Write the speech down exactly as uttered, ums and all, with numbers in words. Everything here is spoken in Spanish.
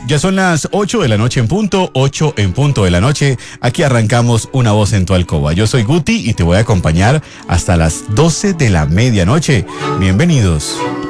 Ya son las ocho de la noche en punto, ocho en punto de la noche. Aquí arrancamos Una Voz en tu Alcoba. Yo soy Guti y te voy a acompañar hasta las doce de la medianoche. Bienvenidos.